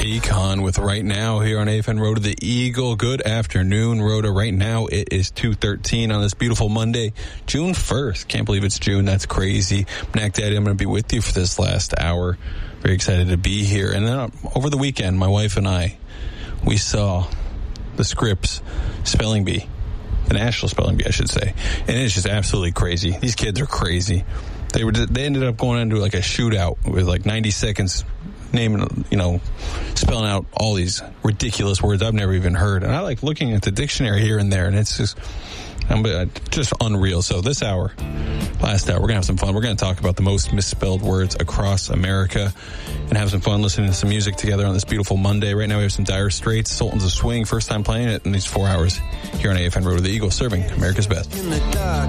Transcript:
Akon with Right Now here on AFN Road to the Eagle. Good afternoon, Rhoda. Right now it is 2:13 on this beautiful Monday, June 1st. Can't believe it's June. That's crazy. Mac Daddy, I'm going to be with you for this last hour. Very excited to be here. And then over the weekend, my wife and I, we saw the Scripps Spelling Bee. The National Spelling Bee, I should say. And it's just absolutely crazy. These kids are crazy. They ended up going into like a shootout with like 90 seconds naming, spelling out all these ridiculous words I've never even heard. And I like looking at the dictionary here and there, and it's just unreal. So this hour, last hour, we're going to have some fun. We're going to talk about the most misspelled words across America and have some fun listening to some music together on this beautiful Monday. Right now we have some Dire Straits, Sultans of Swing, first time playing it in these 4 hours here on AFN Road to the Eagle, serving America's best.